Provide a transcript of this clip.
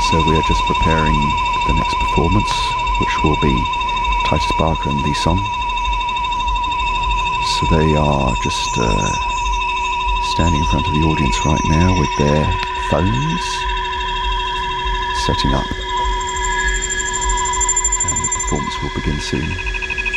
So we are just preparing the next performance, which will be Titus Barker and Lee Song. So they are just standing in front of the audience right now with their phones, setting up. And the performance will begin soon.